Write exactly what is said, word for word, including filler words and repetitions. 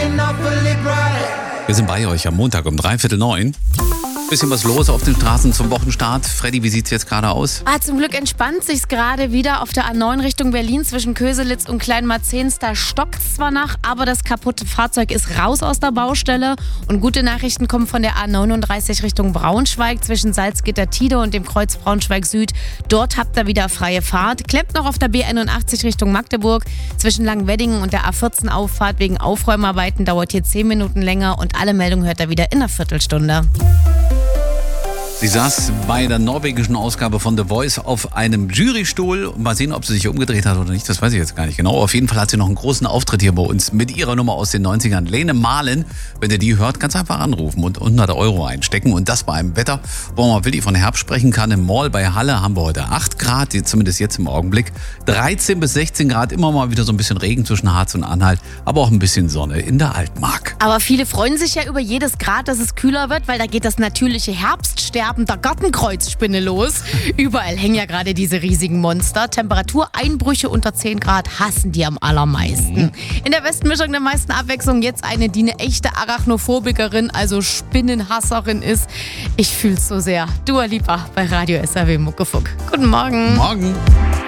Wir sind bei euch am Montag um dreiviertel neun. Bisschen was los auf den Straßen zum Wochenstart. Freddy, wie sieht's jetzt gerade aus? Ah, zum Glück entspannt sich's gerade wieder auf der A neun Richtung Berlin zwischen Köselitz und Kleinmarzens. Da stockt's zwar nach, aber das kaputte Fahrzeug ist raus aus der Baustelle. Und gute Nachrichten kommen von der A neununddreißig Richtung Braunschweig zwischen Salzgitter-Tide und dem Kreuz Braunschweig Süd. Dort habt ihr wieder freie Fahrt. Klemmt noch auf der B einundachtzig Richtung Magdeburg. Zwischen Langweddingen und der A vierzehn Auffahrt wegen Aufräumarbeiten dauert hier zehn Minuten länger. Und alle Meldungen hört ihr wieder in einer Viertelstunde. Sie saß bei der norwegischen Ausgabe von The Voice auf einem Jurystuhl. Mal sehen, ob sie sich umgedreht hat oder nicht, das weiß ich jetzt gar nicht genau. Auf jeden Fall hat sie noch einen großen Auftritt hier bei uns mit ihrer Nummer aus den neunzigern. Lene Marlin, wenn ihr die hört, ganz einfach anrufen und hundert Euro einstecken. Und das bei einem Wetter, wo man will, die von Herbst sprechen kann. Im Mall bei Halle haben wir heute acht Grad, zumindest jetzt im Augenblick. dreizehn bis sechzehn Grad, immer mal wieder so ein bisschen Regen zwischen Harz und Anhalt, aber auch ein bisschen Sonne in der Altmark. Aber viele freuen sich ja über jedes Grad, dass es kühler wird, weil da geht das natürliche Herbststerben der Gartenkreuzspinne los. Überall hängen ja gerade diese riesigen Monster. Temperatureinbrüche unter zehn Grad hassen die am allermeisten. Mhm. In der Westmischung der meisten Abwechslung jetzt eine, die eine echte Arachnophobikerin, also Spinnenhasserin ist. Ich fühl's so sehr. Dua Lipa bei Radio S R W Muckefuck. Guten Morgen. Morgen.